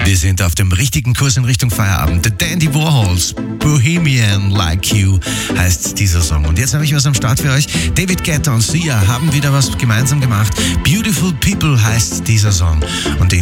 Wir sind auf dem richtigen Kurs in Richtung Feierabend. The Dandy Warhols, Bohemian Like You heißt dieser Song. Und jetzt habe ich was am Start für euch. David Guetta und Sia haben wieder was gemeinsam gemacht. Beautiful People heißt dieser Song. Und den